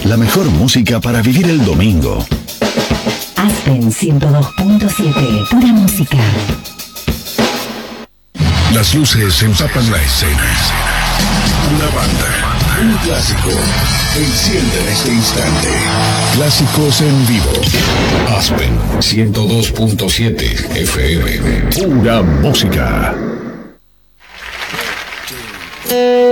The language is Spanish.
La mejor música para vivir el domingo. Aspen 102.7, pura música. Las luces empapan la escena. Una banda, un clásico, enciende en este instante. Clásicos en vivo. Aspen 102.7 FM. Pura música.